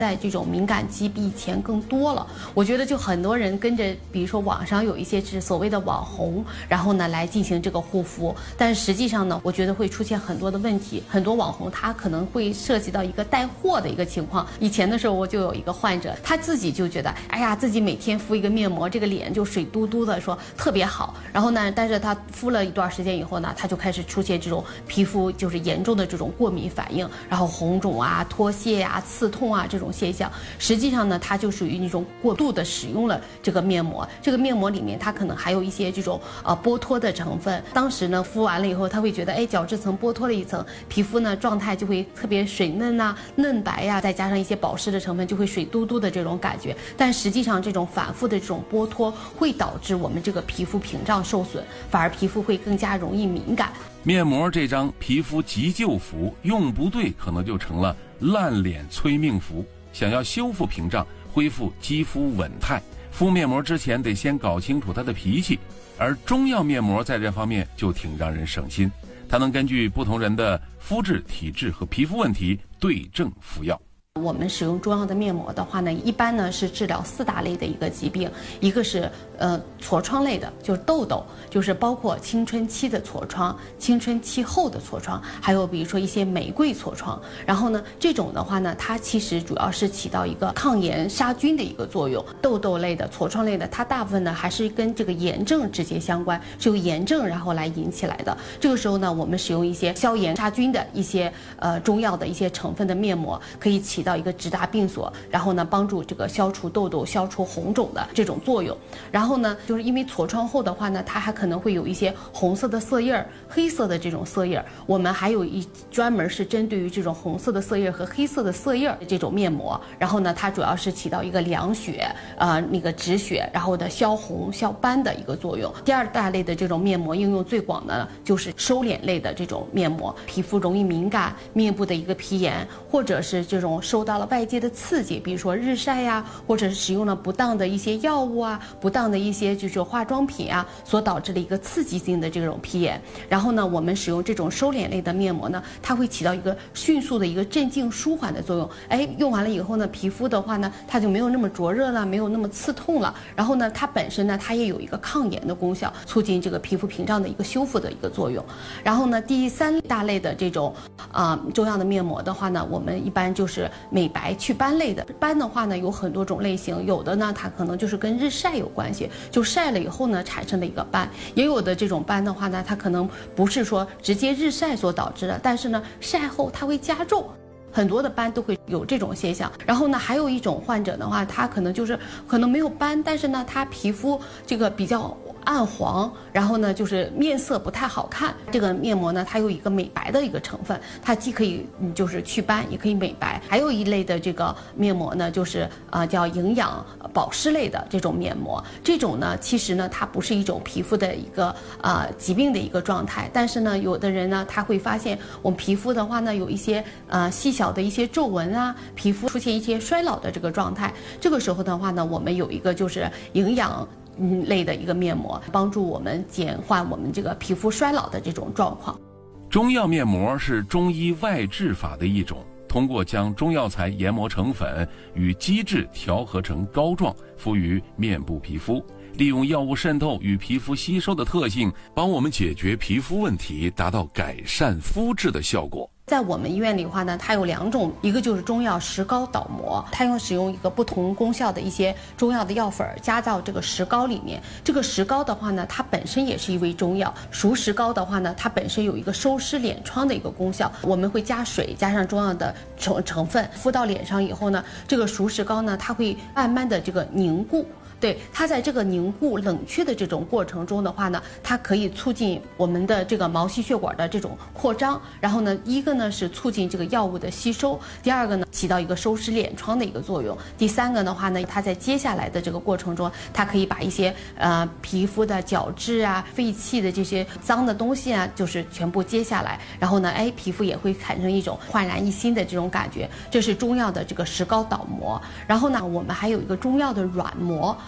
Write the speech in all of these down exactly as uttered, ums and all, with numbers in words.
在这种敏感肌比以前更多了，我觉得就很多人跟着，比如说网上有一些是所谓的网红，然后呢来进行这个护肤，但实际上呢，我觉得会出现很多的问题。很多网红他可能会涉及到一个带货的一个情况。以前的时候我就有一个患者，他自己就觉得，哎呀，自己每天敷一个面膜，这个脸就水嘟嘟的，说特别好。然后呢，但是他敷了一段时间以后呢，他就开始出现这种皮肤就是严重的这种过敏反应，然后红肿啊、脱屑啊、刺痛啊这种现象。实际上呢，它就属于那种过度的使用了这个面膜，这个面膜里面它可能还有一些这种呃剥脱的成分。当时呢敷完了以后，他会觉得哎角质层剥脱了一层，皮肤呢状态就会特别水嫩呐、嫩白呀、啊，再加上一些保湿的成分，就会水嘟嘟的这种感觉。但实际上这种反复的这种剥脱会导致我们这个皮肤屏障受损，反而皮肤会更加容易敏感。 面膜这张皮肤急救符用不对，可能就成了烂脸催命符。想要修复屏障，恢复肌肤稳态，敷面膜之前得先搞清楚它的脾气。而中药面膜在这方面就挺让人省心，它能根据不同人的肤质、体质和皮肤问题对症服药。 我们使用中药的面膜的话呢，一般呢是治疗四大类的一个疾病，一个是呃痤疮类的，就是痘痘，就是包括青春期的痤疮、青春期后的痤疮，还有比如说一些玫瑰痤疮。然后呢，这种的话呢，它其实主要是起到一个抗炎杀菌的一个作用。痘痘类的、痤疮类的，它大部分呢还是跟这个炎症直接相关，是由炎症然后来引起来的。这个时候呢，我们使用一些消炎杀菌的一些呃中药的一些成分的面膜，可以起到一个直达病所，然后呢帮助这个消除痘痘、消除红肿的这种作用。然后呢，就是因为痤疮后的话呢，它还可能会有一些红色的色印儿、黑色的这种色印儿。我们还有一专门是针对于这种红色的色印和黑色的色印的这种面膜。然后呢，它主要是起到一个凉血、呃那个止血，然后的消红、消斑的一个作用。第二大类的这种面膜应用最广的呢，就是收敛类的这种面膜，皮肤容易敏感、面部的一个皮炎，或者是这种受到了外界的刺激，比如说日晒呀，或者是使用了不当的一些药物啊、不当的一些就是化妆品啊，所导致的一个刺激性的这种皮炎。然后呢，我们使用这种收敛类的面膜呢，它会起到一个迅速的一个镇静舒缓的作用。哎，用完了以后呢，皮肤的话呢，它就没有那么灼热了，没有那么刺痛了。然后呢，它本身呢，它也有一个抗炎的功效，促进这个皮肤屏障的一个修复的一个作用。然后呢，第三大类的这种啊、呃、中药的面膜的话呢，我们一般就是美白祛斑类的。斑的话呢有很多种类型，有的呢它可能就是跟日晒有关系，就晒了以后呢产生的一个斑。也有的这种斑的话呢，它可能不是说直接日晒所导致的，但是呢晒后它会加重，很多的斑都会有这种现象。然后呢，还有一种患者的话，他可能就是可能没有斑，但是呢他皮肤这个比较暗黄，然后呢就是面色不太好看。这个面膜呢，它有一个美白的一个成分，它既可以嗯就是祛斑，也可以美白。还有一类的这个面膜呢，就是呃叫营养保湿类的这种面膜。这种呢，其实呢它不是一种皮肤的一个呃疾病的一个状态，但是呢有的人呢他会发现我们皮肤的话呢有一些呃细小的一些皱纹啊，皮肤出现一些衰老的这个状态。这个时候的话呢，我们有一个就是营养嗯类的一个面膜，帮助我们减缓我们这个皮肤衰老的这种状况。 中药面膜是中医外治法的一种，通过将中药材研磨成粉，与机制调和成膏状，敷于面部皮肤，利用药物渗透与皮肤吸收的特性，帮我们解决皮肤问题，达到改善肤质的效果。 在我们医院里的话呢，它有两种，一个就是中药石膏导膜，它用使用一个不同功效的一些中药的药粉加到这个石膏里面。这个石膏的话呢，它本身也是一味中药。熟石膏的话呢，它本身有一个收湿脸疮的一个功效。我们会加水，加上中药的成成分，敷到脸上以后呢，这个熟石膏呢，它会慢慢的这个凝固。对，它在这个凝固冷却的这种过程中的话呢，它可以促进我们的这个毛细血管的这种扩张。然后呢，一个呢是促进这个药物的吸收，第二个呢起到一个收拾脸疮的一个作用，第三个的话呢，它在接下来的这个过程中，它可以把一些呃皮肤的角质啊、废气的这些脏的东西啊，就是全部接下来。然后呢，哎，皮肤也会产生一种焕然一新的这种感觉。这是中药的这个石膏导膜。然后呢，我们还有一个中药的软膜。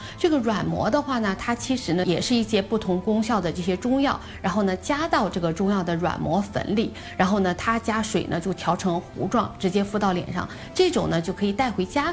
这个软膜的话呢，它其实呢也是一些不同功效的这些中药，然后呢加到这个中药的软膜粉里，然后呢它加水呢就调成糊状，直接敷到脸上，这种呢就可以带回家。